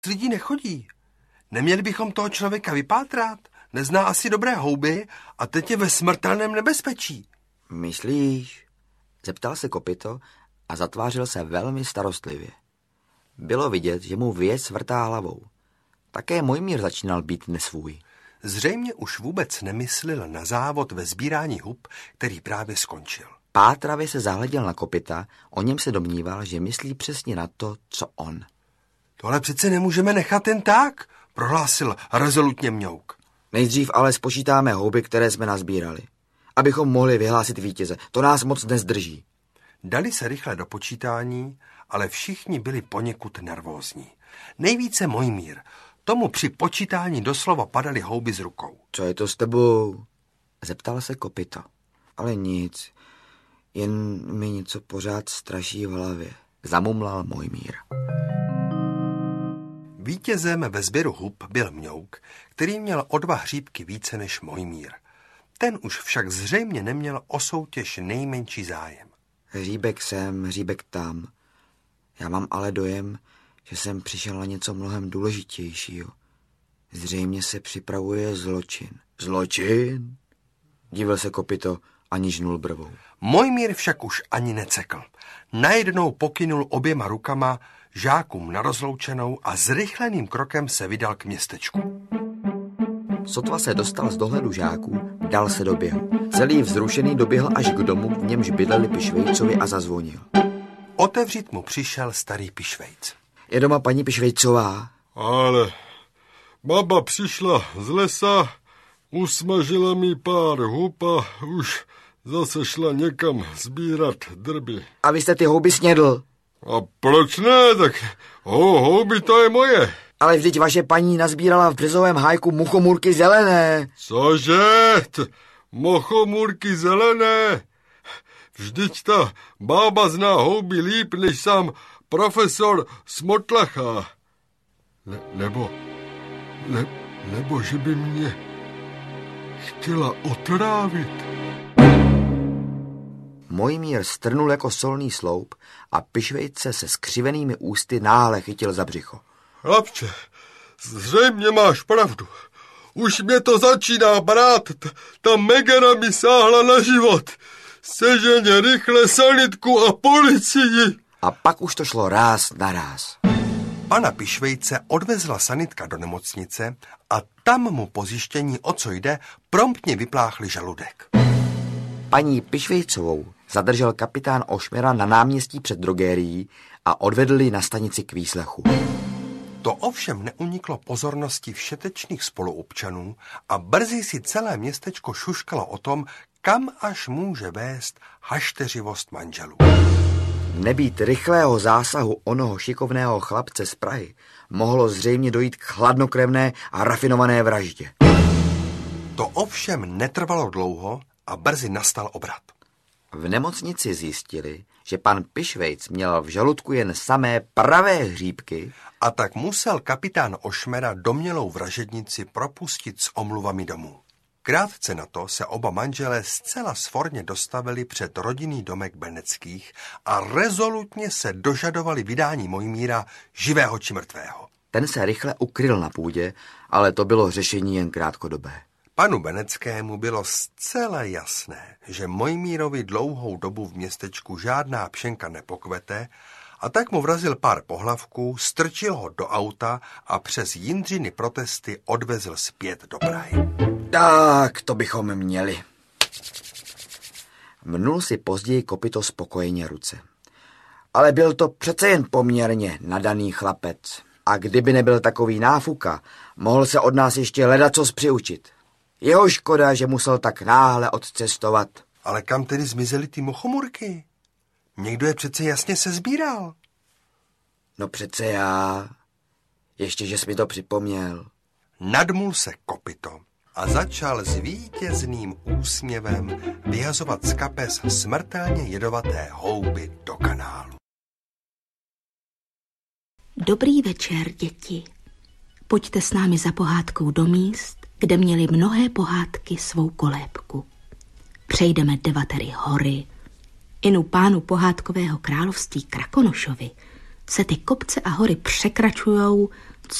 lidí nechodí. Neměli bychom toho člověka vypátrat? Nezná asi dobré houby a teď je ve smrtelném nebezpečí. Myslíš? Zeptal se Kopyto a zatvářil se velmi starostlivě. Bylo vidět, že mu věc vrtá hlavou. Také Mojmír začínal být nesvůj. Zřejmě už vůbec nemyslel na závod ve sbírání hub, který právě skončil. Pátravě se zahleděl na Kopyta, o něm se domníval, že myslí přesně na to, co on. Tohle přece nemůžeme nechat jen tak, prohlásil rezolutně Mňouk. Nejdřív ale spočítáme houby, které jsme nazbírali, abychom mohli vyhlásit vítěze. To nás moc nezdrží. Dali se rychle do počítání, ale všichni byli poněkud nervózní. Nejvíce Mojmír. Tomu při počítání doslova padaly houby z rukou. Co je to s tebou? Zeptal se Kopyto. Ale nic, jen mi něco pořád straší v hlavě. Zamumlal Mojmír. Vítězem ve sběru hub byl Mňouk, který měl o 2 hříbky více než Mojmír. Ten už však zřejmě neměl o soutěž nejmenší zájem. Hříbek sem, hříbek tam. Já mám ale dojem, že jsem přišel na něco mnohem důležitějšího. Zřejmě se připravuje zločin. Zločin? Divil se Kopyto a nižnul brvou. Mojmír však už ani necekl. Najednou pokynul oběma rukama žákům na rozloučenou a zrychleným krokem se vydal k městečku. Sotva se dostal z dohledu žáků, dal se do běhu. Celý vzrušený doběhl až k domu, v němž bydleli Pišvejcovi a zazvonil. Otevřít mu přišel starý Pišvejc. Je doma paní Pišvejcová? Ale baba přišla z lesa, usmažila mi pár hub a už zase šla někam sbírat drby. A vy jste ty houby snědl? A proč ne? Tak houby to je moje. Ale vždyť vaše paní nazbírala v březovém hájku muchomůrky zelené. Cože? Muchomůrky zelené? Vždyť ta bába zná houby líp než sám profesor Smotlacha. Nebo že by mě chtěla otrávit. Mojmír strnul jako solný sloup a Pišvejce se skřivenými ústy náhle chytil za břicho. Chlapče, zřejmě máš pravdu. Už mě to začíná brát. Ta Megera mi sáhla na život. Seženě rychle sanitku a policii. A pak už to šlo ráz na ráz. Pana Pišvejce odvezla sanitka do nemocnice a tam mu po zjištění, o co jde, promptně vypláchli žaludek. Paní Pišvejcovou zadržel kapitán Ošmera na náměstí před drogérií a odvedl ji na stanici k výslechu. To ovšem neuniklo pozornosti všetečných spoluobčanů a brzy si celé městečko šuškalo o tom, kam až může vést hašteřivost manželů. Nebýt rychlého zásahu onoho šikovného chlapce z Prahy, mohlo zřejmě dojít k chladnokrevné a rafinované vraždě. To ovšem netrvalo dlouho a brzy nastal obrat. V nemocnici zjistili, že pan Pišvejc měl v žaludku jen samé pravé hříbky a tak musel kapitán Ošmera domnělou vražednici propustit s omluvami domů. Krátce na to se oba manželé zcela svorně dostavili před rodinný domek Beneckých a rezolutně se dožadovali vydání Mojmíra živého či mrtvého. Ten se rychle ukryl na půdě, ale to bylo řešení jen krátkodobé. Panu Beneckému bylo zcela jasné, že Mojmírovi dlouhou dobu v městečku žádná pšenka nepokvete, a tak mu vrazil pár pohlavků, strčil ho do auta a přes Jindřiny protesty odvezl zpět do Prahy. Tak, to bychom měli. Mnul si později Kopyto spokojeně ruce. Ale byl to přece jen poměrně nadaný chlapec. A kdyby nebyl takový náfuka, mohl se od nás ještě ledacos přiučit. Jeho škoda, že musel tak náhle odcestovat. Ale kam tedy zmizely ty muchomůrky? Někdo je přece jasně sesbíral. No přece já. Ještě, že jsi mi to připomněl. Nadmul se Kopyto a začal s vítězným úsměvem vyhazovat z kapes smrtelně jedovaté houby do kanálu. Dobrý večer, děti. Pojďte s námi za pohádkou do míst, kde měly mnohé pohádky svou kolébku. Přejdeme 9 hory. Inu pánu pohádkového království Krakonošovi se ty kopce a hory překračujou